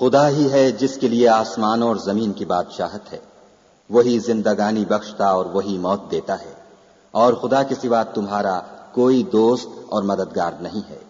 खुदा ही है जिसके लिए आसमानों और जमीन की बादशाहत है। वही जिंदगानी बख्शता और वही मौत देता है, और खुदा के सिवा तुम्हारा कोई दोस्त और मददगार नहीं है।